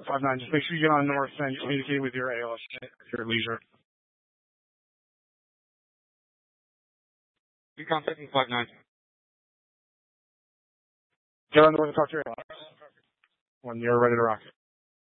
59. Just make sure you get on north and communicate with your ALS at your leisure. You contacting 59. Get on north and talk to your ALS when you're ready to rock.